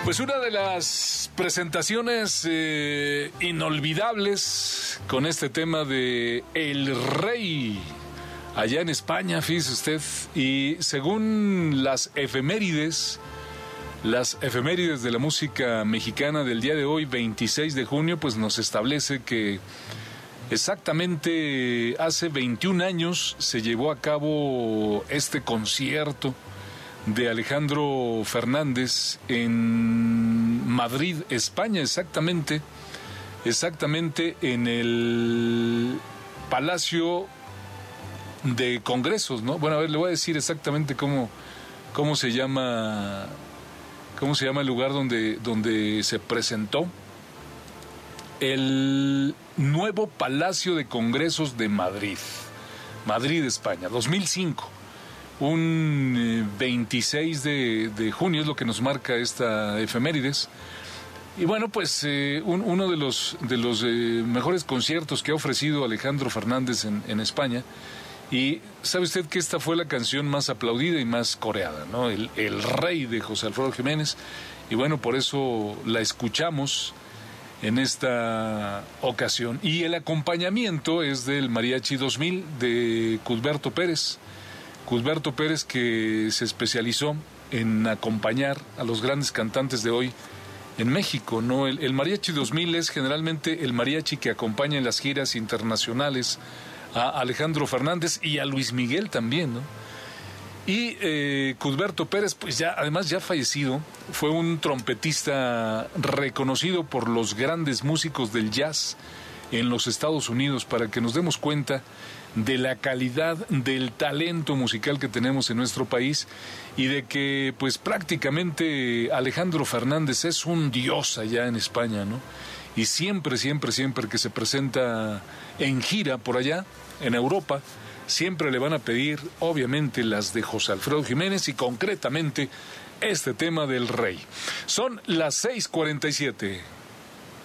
Pues una de las presentaciones inolvidables con este tema de El Rey, allá en España, fíjese usted, y según las efemérides de la música mexicana del día de hoy, 26 de junio, pues nos establece que exactamente hace 21 años se llevó a cabo este concierto de Alejandro Fernández en Madrid, España, exactamente en el Palacio de Congresos, ¿no? Bueno, a ver, le voy a decir exactamente cómo se llama el lugar donde se presentó. El nuevo Palacio de Congresos de Madrid, España, 2005. Un 26 de junio es lo que nos marca esta efemérides. Y bueno, pues uno de los mejores conciertos que ha ofrecido Alejandro Fernández en España. Y sabe usted que esta fue la canción más aplaudida y más coreada, ¿no? El Rey de José Alfredo Jiménez. Y bueno, por eso la escuchamos en esta ocasión. Y el acompañamiento es del Mariachi 2000 de Cusberto Pérez. Cusberto Pérez, que se especializó en acompañar a los grandes cantantes de hoy en México, ¿no? El Mariachi 2000 es generalmente el mariachi que acompaña en las giras internacionales a Alejandro Fernández y a Luis Miguel también, ¿no? Y Cusberto Pérez, pues además ya fallecido, fue un trompetista reconocido por los grandes músicos del jazz en los Estados Unidos, para que nos demos cuenta de la calidad del talento musical que tenemos en nuestro país y de que pues prácticamente Alejandro Fernández es un dios allá en España, ¿no? Y siempre que se presenta en gira por allá, en Europa, siempre le van a pedir, obviamente, las de José Alfredo Jiménez y concretamente este tema del Rey. Son las 6:47.